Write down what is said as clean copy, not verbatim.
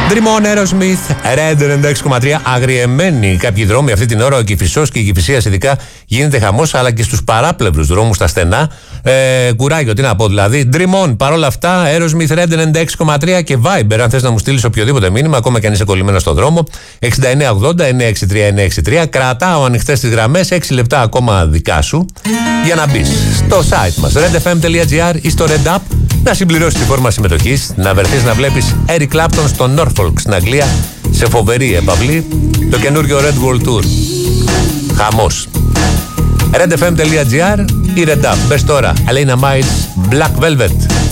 Dream On, Aerosmith, Red 96,3. Αγριεμένοι κάποιοι δρόμοι αυτή την ώρα, ο Κηφισός και η Κηφισίας ειδικά γίνεται χαμός, αλλά και στους παράπλευρους δρόμους, στα στενά. Κουράγιο, τι να πω δηλαδή. Dream On, παρόλα αυτά, Aerosmith, Red 96,3 και Viber, αν θες να μου στείλεις οποιοδήποτε μήνυμα, ακόμα και αν είσαι κολλημένος στον δρόμο. 6980-963-963. Κρατάω ανοιχτές τις γραμμές, 6 λεπτά ακόμα δικά σου, για να μπεις στο site μας redfm.gr ή στο Red App, να συμπληρώσεις τη φόρμα συμμετοχής, να βρεθείς να βλέπεις Eric Clapton στο Norfolk στην Αγγλία σε φοβερή επαυλή, το καινούργιο Red World Tour. Χαμός. redfm.gr ή Red App. Μπες τώρα. Alena Miles, Black Velvet.